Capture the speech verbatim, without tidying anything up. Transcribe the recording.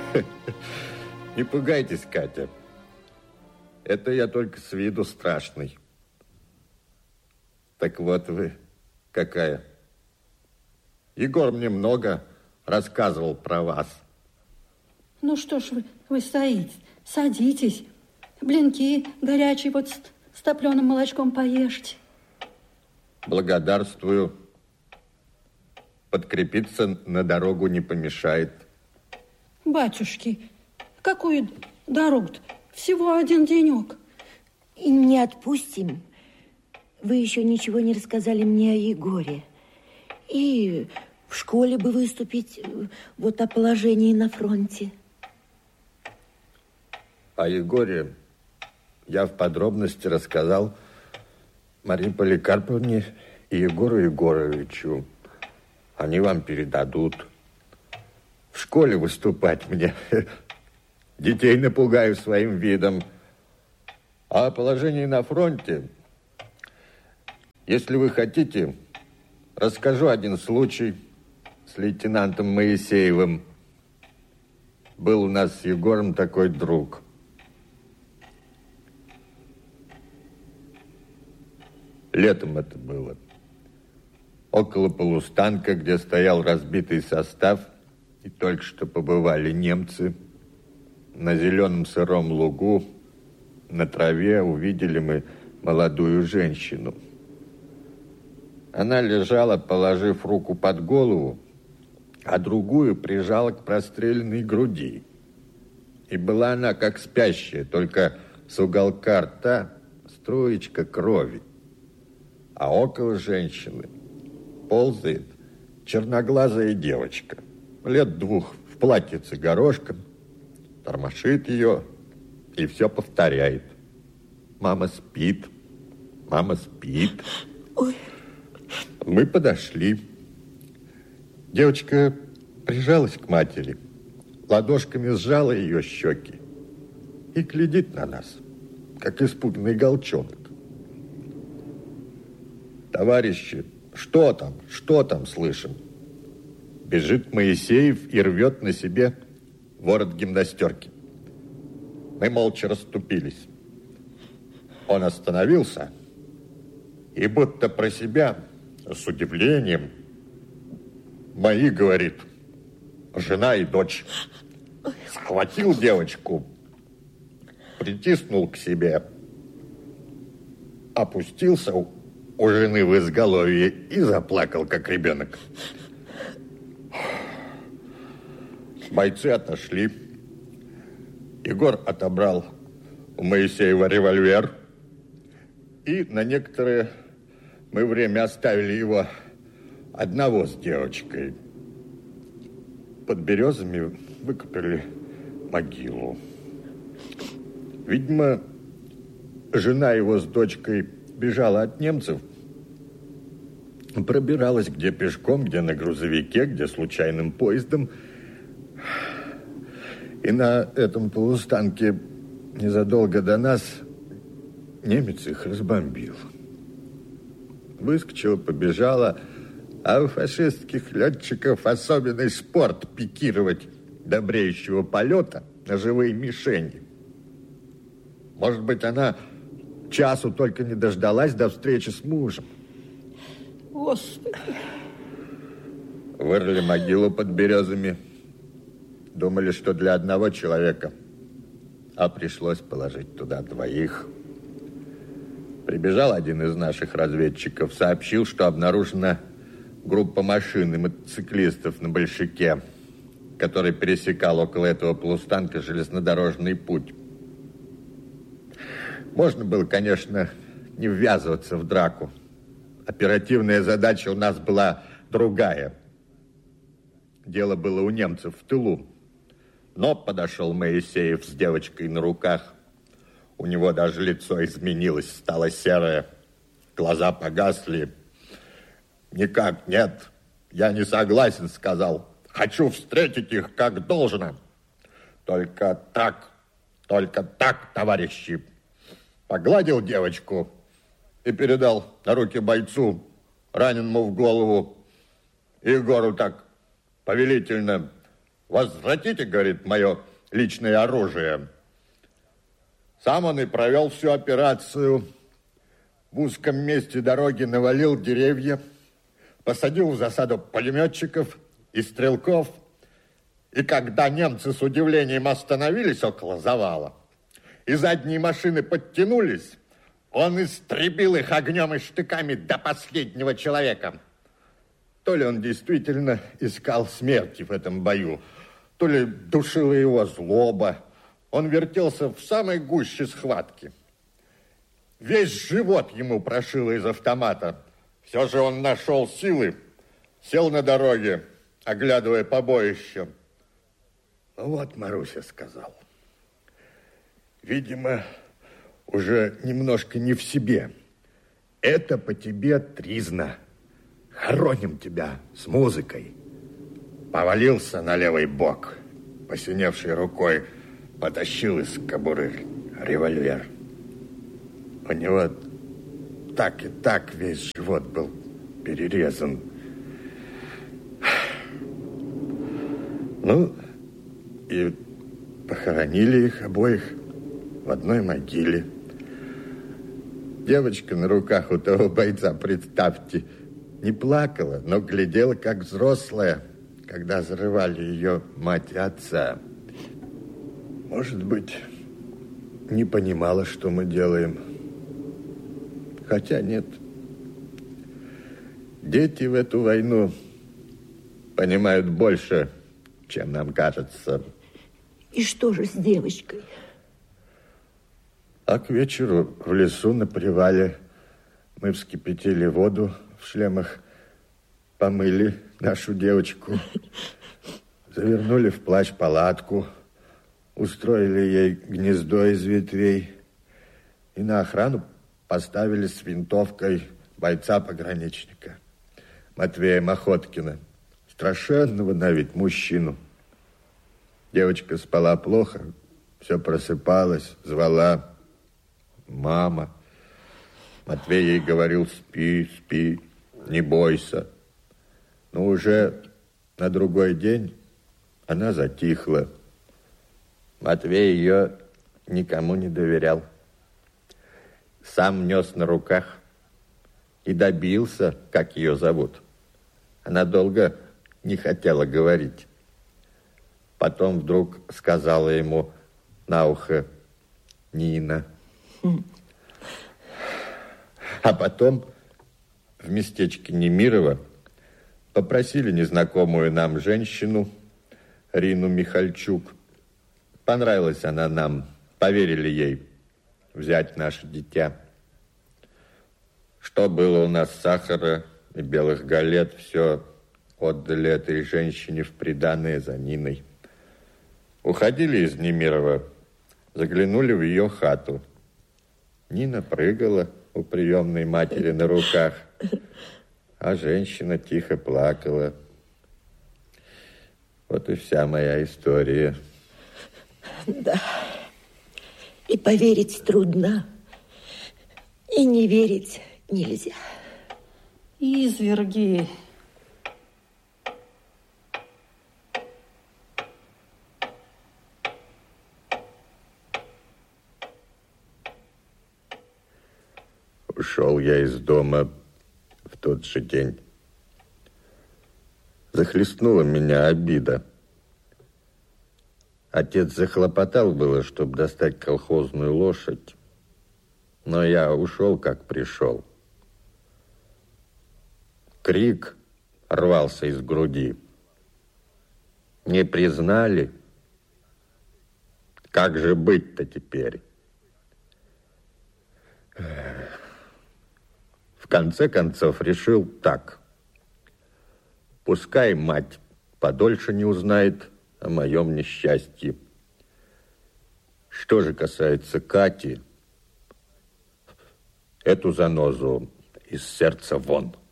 Не пугайтесь, Катя. Это я только с виду страшный. Так вот вы какая. Егор мне много рассказывал про вас. Ну что ж вы, вы стоите? Садитесь. Блинки горячие вот с, с топленым молочком поешьте. Благодарствую. Подкрепиться на дорогу не помешает. Батюшки, какую дорогу-то? Всего один денек. И не отпустим. Вы еще ничего не рассказали мне о Егоре. И в школе бы выступить вот о положении на фронте. О Егоре я в подробности рассказал Марии Поликарповне и Егору Егоровичу. Они вам передадут. В школе выступать мне. Детей напугаю своим видом. А о положении на фронте, если вы хотите, расскажу один случай с лейтенантом Моисеевым. Был у нас с Егором такой друг. Летом это было. Около полустанка, где стоял разбитый состав, и только что побывали немцы, на зеленом сыром лугу, на траве увидели мы молодую женщину. Она лежала, положив руку под голову, а другую прижала к простреленной груди. И была она как спящая, только с уголка рта струечка крови. А около женщины ползает черноглазая девочка, лет двух, в платьице горошком, тормошит ее и все повторяет. Мама спит, мама спит. Ой. Мы подошли. Девочка прижалась к матери, ладошками сжала ее щеки и глядит на нас, как испуганный голчонок. Товарищи, что там, что там слышим? Бежит Моисеев и рвет на себе ворот гимнастерки. Мы молча расступились. Он остановился и будто про себя с удивлением: мои, говорит, жена и дочь. Схватил девочку, притиснул к себе, опустился у жены в изголовье и заплакал, как ребенок. Бойцы отошли. Егор отобрал у Моисеева револьвер, и на некоторое мы время оставили его одного с девочкой. Под березами выкопали могилу. Видимо, жена его с дочкой бежала от немцев, пробиралась где пешком, где на грузовике, где случайным поездом. И на этом полустанке незадолго до нас немец их разбомбил. Выскочила, побежала, а у фашистских летчиков особенный спорт — пикировать до бреющего полета на живые мишени. Может быть, она часу только не дождалась до встречи с мужем. Господи. Вырыли могилу под березами. Думали, что для одного человека, а пришлось положить туда двоих. Прибежал один из наших разведчиков, сообщил, что обнаружена группа машин и мотоциклистов на Большаке, который пересекал около этого полустанка железнодорожный путь. Можно было, конечно, не ввязываться в драку. Оперативная задача у нас была другая. Дело было у немцев в тылу. Но подошел Моисеев с девочкой на руках. У него даже лицо изменилось, стало серое. Глаза погасли. Никак нет, я не согласен, сказал. Хочу встретить их как должно. Только так, только так, товарищи. Погладил девочку и передал на руки бойцу, раненому в голову. Егору так повелительно: возвратите, говорит, мое личное оружие. Сам он и провел всю операцию. В узком месте дороги навалил деревья, посадил в засаду пулеметчиков и стрелков. И когда немцы с удивлением остановились около завала, и задние машины подтянулись, он истребил их огнем и штыками до последнего человека. То ли он действительно искал смерти в этом бою, то ли душила его злоба. Он вертелся в самой гуще схватки. Весь живот ему прошило из автомата. Все же он нашел силы, сел на дороге, оглядывая побоище. Вот Маруся сказал. Видимо, уже немножко не в себе. Это по тебе тризна. Хороним тебя с музыкой. Повалился на левый бок, посиневшей рукой потащил из кобуры револьвер. У него так и так весь живот был перерезан. Ну, и похоронили их обоих в одной могиле. Девочка на руках у того бойца, представьте, не плакала, но глядела, как взрослая, когда зарывали ее мать и отца. Может быть, не понимала, что мы делаем. Хотя нет. Дети в эту войну понимают больше, чем нам кажется. И что же с девочкой? А к вечеру в лесу на привале мы вскипятили воду в шлемах, помыли нашу девочку, завернули в плащ палатку, устроили ей гнездо из ветвей и на охрану поставили с винтовкой бойца-пограничника Матвея Махоткина, страшенного на вид мужчину. Девочка спала плохо, все просыпалась, звала: «Мама». Матвей ей говорил: «Спи, спи, не бойся». Но уже на другой день она затихла. Матвей ее никому не доверял. Сам нес на руках и добился, как ее зовут. Она долго не хотела говорить. Потом вдруг сказала ему на ухо: «Нина». А потом в местечке Немирово попросили незнакомую нам женщину, Рину Михальчук. Понравилась она нам, поверили ей взять наше дитя. Что было у нас сахара и белых галет, все отдали этой женщине в приданое за Ниной. Уходили из Немирова, заглянули в ее хату. Нина прыгала у приемной матери на руках, а женщина тихо плакала. Вот и вся моя история. Да, и поверить трудно, и не верить нельзя. Изверги. Ушел я из дома в тот же день. Захлестнула меня обида. Отец захлопотал было, чтобы достать колхозную лошадь, но я ушел, как пришел. Крик рвался из груди. Не признали? Как же быть-то теперь? В конце концов решил так. Пускай мать подольше не узнает о моем несчастье. Что же касается Кати, эту занозу из сердца вон.